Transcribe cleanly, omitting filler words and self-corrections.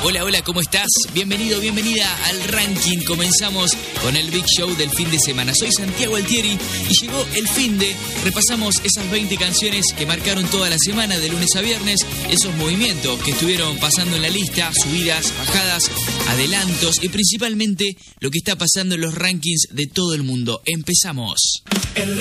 Hola, hola, ¿cómo estás? Bienvenido, bienvenida al ranking. Comenzamos con el Big Show del fin de semana. Soy Santiago Altieri y llegó el finde. Repasamos esas 20 canciones que marcaron toda la semana, de lunes a viernes. Esos movimientos que estuvieron pasando en la lista, subidas, bajadas, adelantos y principalmente lo que está pasando en los rankings de todo el mundo. Empezamos.